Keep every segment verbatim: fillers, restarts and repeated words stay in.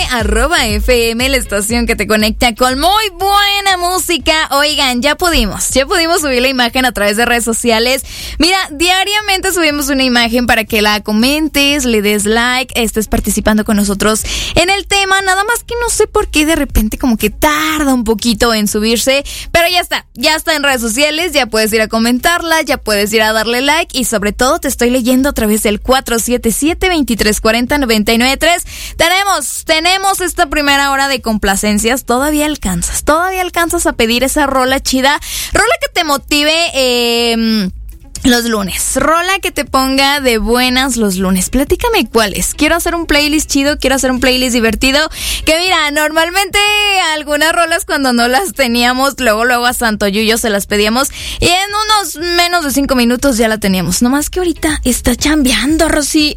arroba F M, la estación que te conecta con muy buena música. Oigan, ya pudimos, ya pudimos subir la imagen a través de redes sociales. Mira, diariamente subimos una imagen para que la comentes, le des like, estés participando con nosotros en el tema. Nada más que no sé por qué de repente como que tarda un poquito en subirse, pero ya está, ya está en redes sociales, ya puedes ir a comentarla, ya puedes ir a darle like y sobre todo te estoy leyendo a través del cuatro siete siete, veintitrés cuarenta, noventa y nueve tres. Tenemos, tenemos esta primera hora de complacencias. Todavía alcanzas, todavía alcanzas a pedir esa rola chida, rola que te motive eh, los lunes, rola que te ponga de buenas los lunes. Platícame cuáles. Quiero hacer un playlist chido, quiero hacer un playlist divertido. Que mira, normalmente algunas rolas cuando no las teníamos, luego luego a Santo Yuyo se las pedíamos y en unos menos de cinco minutos ya la teníamos. Nomás que ahorita está chambeando, Rosy.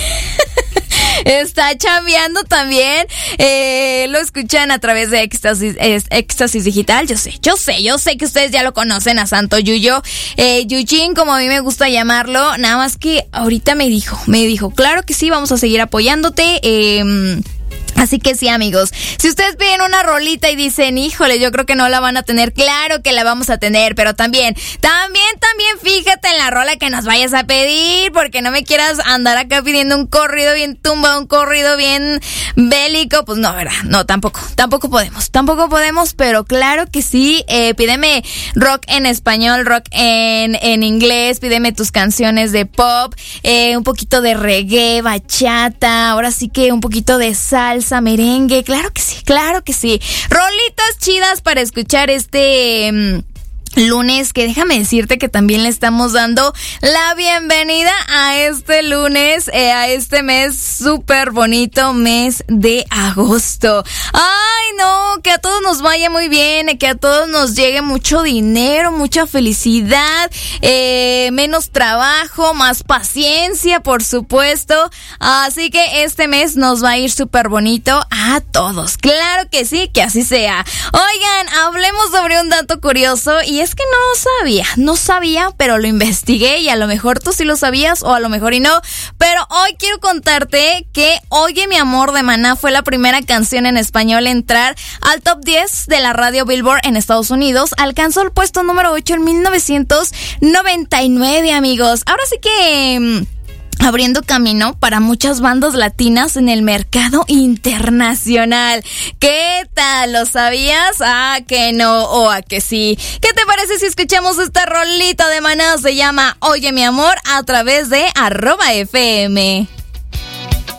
Está chambeando también. Eh, lo escuchan a través de Éxtasis, eh, Éxtasis Digital. Yo sé, yo sé, yo sé que ustedes ya lo conocen a Santo Yuyo. Eh, Yujin, como a mí me gusta llamarlo. Nada más que ahorita me dijo, me dijo, claro que sí, vamos a seguir apoyándote. Eh... Así que sí, amigos, si ustedes piden una rolita y dicen, híjole, yo creo que no la van a tener, claro que la vamos a tener, pero también, también, también fíjate en la rola que nos vayas a pedir, porque no me quieras andar acá pidiendo un corrido bien tumba, un corrido bien bélico, pues no, ¿verdad? No, tampoco, tampoco podemos, tampoco podemos, pero claro que sí, eh, pídeme rock en español, rock en, en inglés, pídeme tus canciones de pop, eh, un poquito de reggae, bachata, ahora sí que un poquito de salsa, merengue, claro que sí, claro que sí. Rolitas chidas para escuchar este um, lunes, que déjame decirte que también le estamos dando la bienvenida a este lunes, eh, a este mes súper bonito, mes de agosto. Ay, no, que a todos nos vaya muy bien, que a todos nos llegue mucho dinero, mucha felicidad, eh, menos trabajo, más paciencia, por supuesto. Así que este mes nos va a ir súper bonito a todos. Claro que sí, que así sea. Oigan, hablemos sobre un dato curioso y es que no sabía, no sabía, pero lo investigué y a lo mejor tú sí lo sabías o a lo mejor y no, pero hoy quiero contarte que Oye Mi Amor de Maná fue la primera canción en español en entrar al top diez de la radio Billboard en Estados Unidos. Alcanzó el puesto número ocho en mil novecientos noventa y nueve, amigos. Ahora sí que abriendo camino para muchas bandas latinas en el mercado internacional. ¿Qué tal? ¿Lo sabías? ¿A que no o a que sí? ¿Qué te parece si escuchamos esta rolita de Maná? Se llama Oye Mi Amor a través de arroba F M.